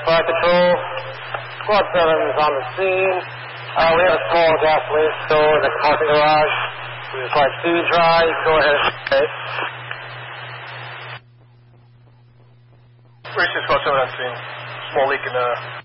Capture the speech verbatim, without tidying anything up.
Fire Patrol. Squad seven is on the scene. Uh, we have a small gasoline store in the parking garage. We require C dry. Go ahead. Okay. Where's your Squad seven on scene? Small leak in the